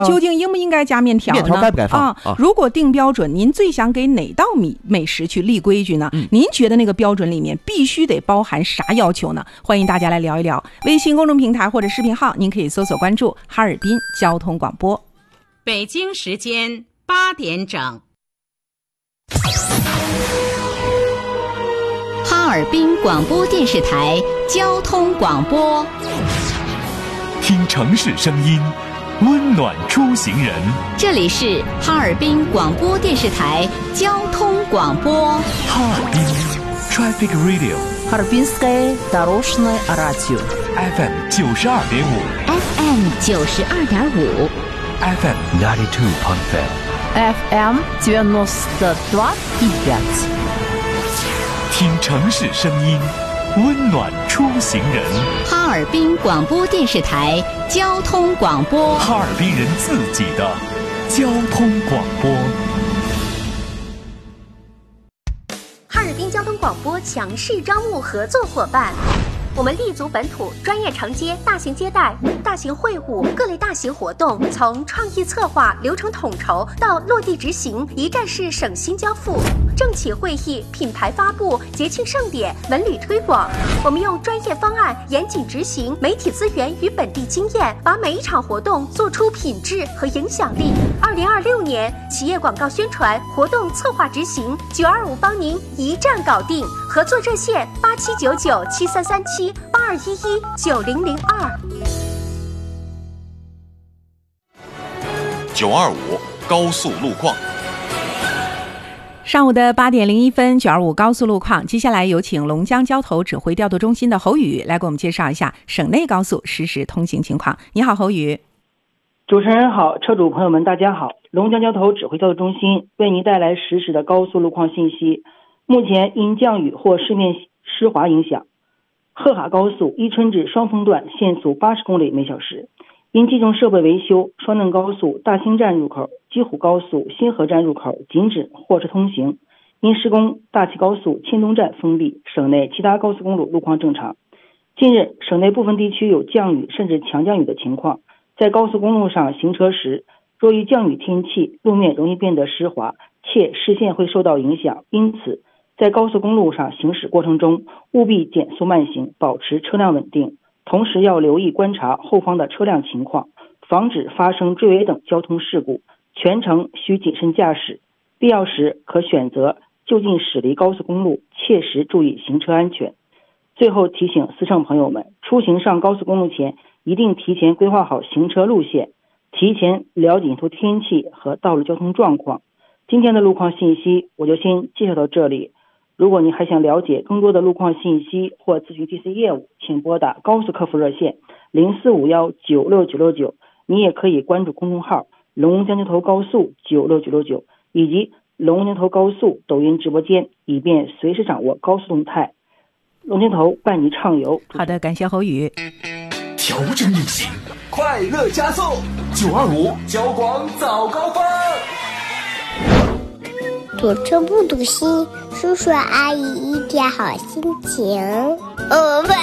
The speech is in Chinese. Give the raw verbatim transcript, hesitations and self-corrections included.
究竟应不应该加面条呢？ 面条该不该放、 啊啊、如果定标准，您最想给哪道米美食去立规矩呢、嗯、您觉得那个标准里面必须得包含啥要求呢？欢迎大家来聊一聊。微信公众平台或者视频号您可以搜索关注哈尔滨交通广播。 北京时间八点整， 哈尔滨广播电视台交通广播， 听城市声音，温暖出行人。 这里是哈尔滨广播电视台交通广播。 哈尔滨 Traffic Radio， Harbinskaya Doroshnoye Radio，F M 九十二点五 ，F M 九十二点五 ，F M 九十二点五 ，F M девяносто два и пять。 听城市声音，温暖出行人。 哈尔滨广播电视台交通广播， 哈尔滨人自己的交通广播。 哈尔滨交通广播强势招募合作伙伴。我们立足本土，专业承接大型接待、大型会晤、各类大型活动，从创意策划、流程统筹到落地执行，一站式省心交付。政企会议、品牌发布、节庆盛典、文旅推广，我们用专业方案严谨执行，媒体资源与本地经验，把每一场活动做出品质和影响力。二零二六年企业广告宣传活动策划执行，九二五帮您一站搞定。合作热线八七九九七三三七八二一一九零零二。 九二五高速路况。 上午的八点零一分，九二五高速路况。接下来有请龙江交投指挥调度中心的侯宇来给我们介绍一下省内高速实时通行情况。你好，侯宇。 主持人好，车主朋友们大家好，龙江交投指挥调度中心为您带来实时的高速路况信息。目前因降雨或市面湿滑影响，鹤哈高速伊春至双峰段限速八十公里每小时。因机动设备维修，双嫩高速大兴站入口、鸡虎高速新河站入口禁止货车通行。因施工，大齐高速沁东站封闭，省内其他高速公路路况正常。近日，省内部分地区有降雨甚至强降雨的情况，在高速公路上行车时，若遇降雨天气，路面容易变得湿滑，且视线会受到影响，因此在高速公路上行驶过程中，务必减速慢行，保持车辆稳定。同时要留意观察后方的车辆情况，防止发生追尾等交通事故。全程需谨慎驾驶，必要时可选择就近驶离高速公路，切实注意行车安全。最后提醒司乘朋友们，出行上高速公路前，一定提前规划好行车路线，提前了解沿途天气和道路交通状况。今天的路况信息我就先介绍到这里。如果您还想了解更多的路况信息或咨询 T C 业务，请拨打高速客服热线零四五幺九六九六九。你也可以关注公众号龙江交投高速九六九六九以及龙江头高速抖音直播间，以便随时掌握高速动态。龙江头伴你畅游。 好的，感谢侯宇。 调整运行，快乐加速，九二五交广早高峰。 堵车不堵心，叔叔阿姨一点好心情。呃，